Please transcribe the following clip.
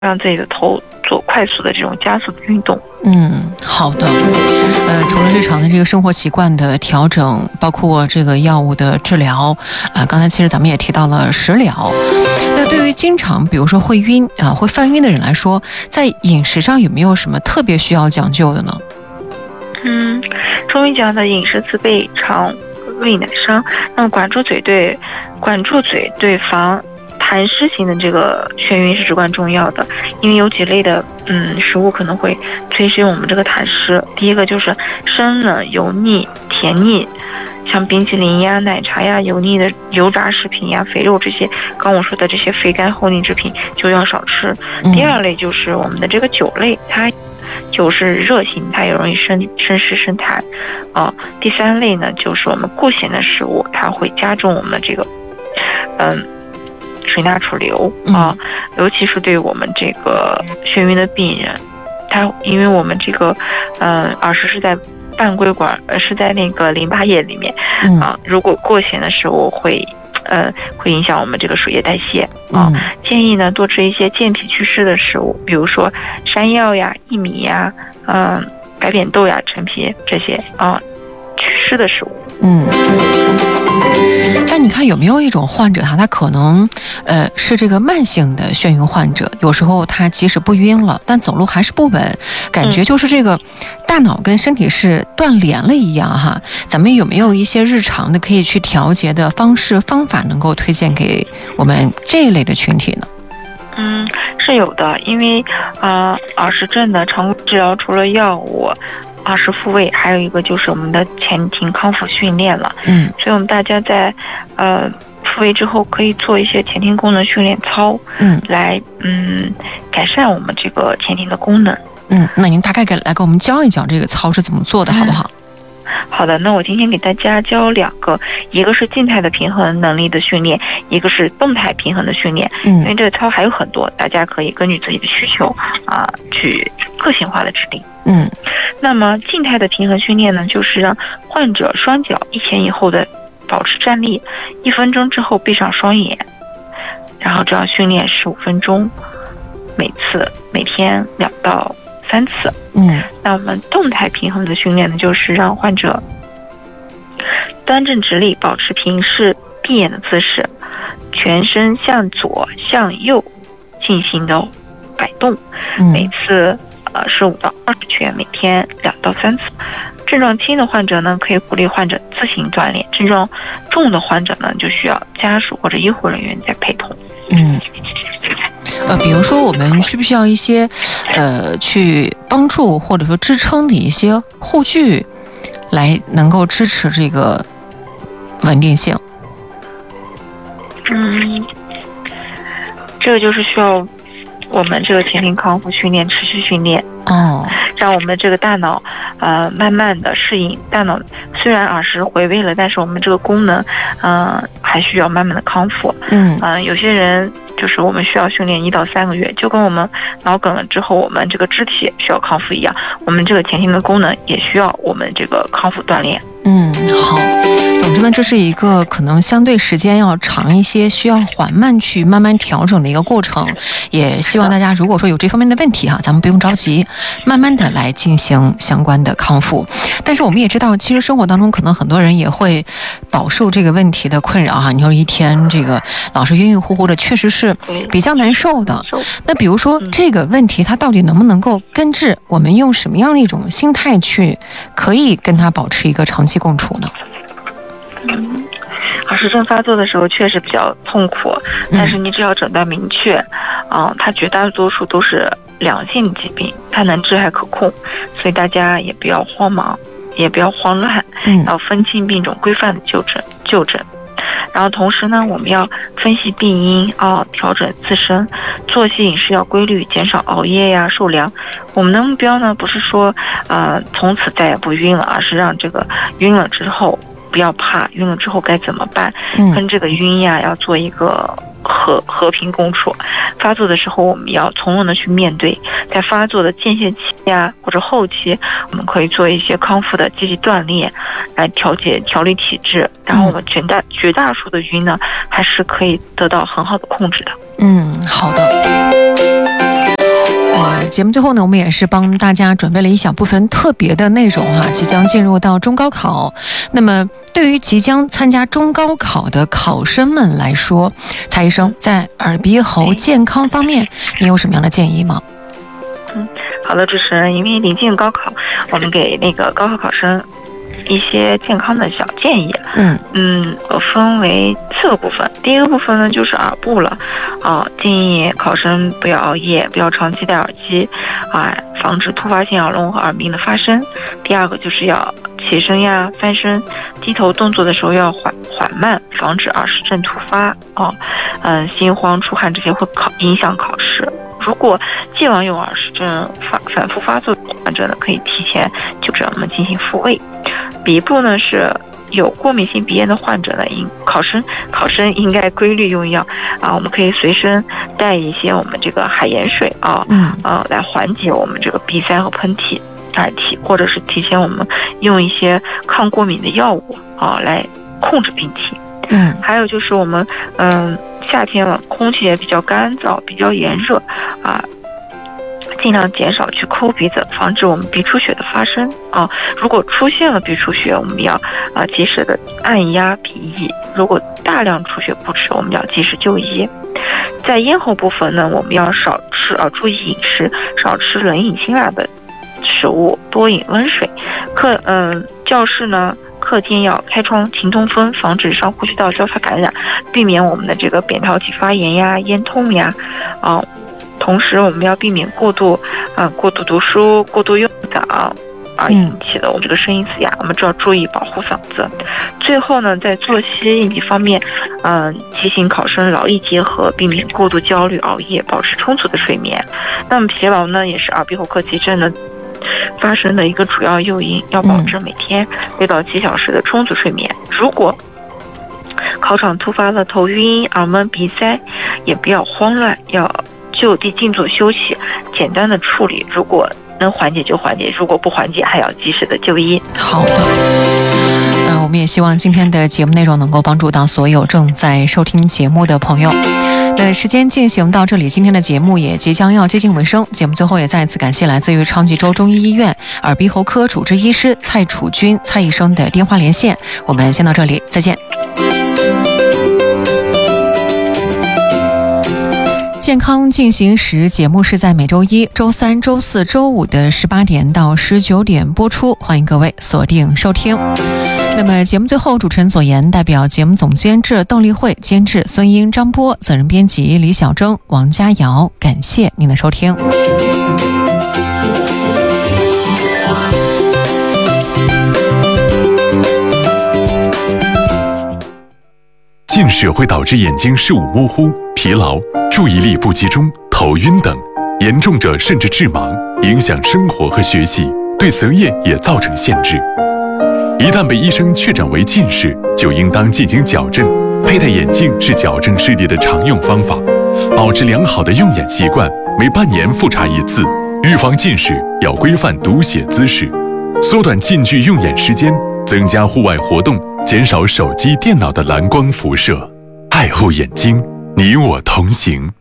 让自己的头做快速的这种加速的运动。 好的。除了日常的这个生活习惯的调整，包括这个药物的治疗刚才其实咱们也提到了食疗。那对于经常比如说会晕会犯晕的人来说，在饮食上有没有什么特别需要讲究的呢？ 中医讲的饮食自备，肠胃乃伤。那么管住嘴对防痰湿型的这个眩晕是至关重要的，因为有几类的食物可能会催生我们这个痰湿。第一个就是生冷、油腻、甜腻，像冰淇淋呀、奶茶呀、油腻的油炸食品呀、肥肉这些，刚我说的这些肥甘厚腻制品就要少吃。第二类就是我们的这个酒类，它酒是热性，它也容易生湿生痰第三类呢，就是我们过咸的食物，它会加重我们这个水钠储留尤其是对我们这个眩晕的病人，因为我们这个耳石是在半规管，是在那个淋巴液里面如果过咸的食物会影响我们这个水液代谢建议呢多吃一些健脾祛湿的食物，比如说山药呀、薏米呀、白扁豆呀、陈皮这些祛湿的食物。 但你看有没有一种患者他可能是这个慢性的眩晕患者，有时候他即使不晕了，但走路还是不稳，感觉就是这个大脑跟身体是断联了一样哈。咱们有没有一些日常的可以去调节的方法能够推荐给我们这一类的群体呢？ 是有的，因为耳石症的常规治疗除了药物、耳石复位，还有一个就是我们的前庭康复训练了。所以我们大家在复位之后可以做一些前庭功能训练操，来改善我们这个前庭的功能。 那您大概来给我们教一教这个操是怎么做的，好不好？ 好的，那我今天给大家教两个，一个是静态的平衡能力的训练，一个是动态平衡的训练。因为这个操还有很多，大家可以根据自己的需求去个性化的指令。那么静态的平衡训练呢，就是让患者双脚一前一后的保持站立，1分钟之后闭上双眼，然后这样训练15分钟，每天2到3次。那我们动态平衡的训练呢，就是让患者端正直立，保持平视闭眼的姿势，全身向左向右进行的摆动，每次15到20圈，每天2到3次。症状轻的患者呢，可以鼓励患者自行锻炼；症状重的患者呢，就需要家属或者医护人员在陪同。 比如说我们需不需要一些去帮助或者说支撑的一些护具，来能够支持这个稳定性？ 这个就是需要我们这个前庭康复训练持续训练让我们这个大脑慢慢的适应。大脑虽然耳石回位了，但是我们这个功能还需要慢慢的康复。有些人就是我们需要训练1到3个月，就跟我们脑梗了之后我们这个肢体需要康复一样，我们这个前庭的功能也需要我们这个康复锻炼。 好。总之呢，这是一个可能相对时间要长一些，需要缓慢去慢慢调整的一个过程。也希望大家如果说有这方面的问题咱们不用着急，慢慢的来进行相关的康复。但是我们也知道，其实生活当中可能很多人也会饱受这个问题的困扰你说一天这个老是晕晕乎乎的，确实是比较难受的。那比如说这个问题它到底能不能够根治，我们用什么样的一种心态去可以跟它保持一个长期共处呢？ 耳石症发作的时候确实比较痛苦，但是你只要诊断明确它绝大多数都是良性疾病，它能治还可控，所以大家也不要慌忙，也不要慌乱，要分清病种，规范的就诊。然后同时呢，我们要分析病因调整自身，作息饮食要规律，减少熬夜呀、受凉。我们的目标呢，不是说从此再也不晕了，而是让这个晕了之后不要怕，晕了之后该怎么办？跟这个晕呀要做一个和平共处。发作的时候我们要从容的去面对，在发作的间歇期呀或者后期，我们可以做一些康复的积极锻炼，来调理体质，然后我们绝大数的晕呢，还是可以得到很好的控制的。 好的。 节目最后呢，我们也是帮大家准备了一小部分特别的内容哈，即将进入到中高考。那么对于即将参加中高考的考生们来说，蔡医生在耳鼻喉健康方面，你有什么样的建议吗？ 好的，主持人，因为临近高考，我们给那个高考考生一些健康的小建议。我分为4个部分。第一个部分呢就是耳部了，建议考生不要熬夜，不要长期戴耳机，防止突发性耳聋和耳鸣的发生。第二个就是要起身呀、翻身、低头动作的时候要缓慢，防止耳石症突发。心慌、出汗这些会影响考试。如果既往有耳石症反复发作的患者呢，可以提前就诊我们进行复位。鼻部呢是有过敏性鼻炎的患者呢，考生应该规律用药我们可以随身带一些我们这个海盐水来缓解我们这个鼻塞和喷嚏或者是提前我们用一些抗过敏的药物来控制病体。还有就是我们夏天了，空气也比较干燥，比较炎热尽量减少去抠鼻子，防止我们鼻出血的发生如果出现了鼻出血，我们要及时的按压鼻翼；如果大量出血不止，我们要及时就医。在咽喉部分呢，我们要少吃注意饮食，少吃冷饮辛辣的食物，多饮温水。教室呢，课间要开窗勤通风，防止上呼吸道交叉感染，避免我们的这个扁桃体发炎呀、咽痛呀同时我们要避免过度读书、过度用嗓引起的我们这个声音嘶哑，我们就要注意保护嗓子。最后呢，在作息应急方面提醒考生劳逸结合，避免过度焦虑、熬夜，保持充足的睡眠。那么疲劳呢，也是耳鼻喉科急症的发生的一个主要诱因，要保证每天6到7小时的充足睡眠。如果考场突发了头晕、耳闷、鼻塞，也不要慌乱，要就地静坐休息，简单的处理，如果能缓解就缓解，如果不缓解还要及时的就医。 好的，我们也希望今天的节目内容能够帮助到所有正在收听节目的朋友。那时间进行到这里，今天的节目也即将要接近尾声。节目最后也再次感谢来自于昌吉州中医医院耳鼻喉科主治医师蔡楚君蔡医生的电话连线。我们先到这里，再见。健康进行时节目是在每周一、周三、周四、周五的18点到19点播出，欢迎各位锁定收听。那么节目最后，主持人左言代表节目总监制邓丽慧、监制孙英、张波、责任编辑李小征、王佳瑶，感谢您的收听。 近视会导致眼睛视物模糊、疲劳、注意力不集中、头晕等，严重者甚至致盲，影响生活和学习，对择业也造成限制。一旦被医生确诊为近视，就应当进行矫正。佩戴眼镜是矫正视力的常用方法，保持良好的用眼习惯，每半年复查1次。预防近视要规范读写姿势，缩短近距用眼时间，增加户外活动，减少手机、电脑的蓝光辐射。爱护眼睛，你我同行。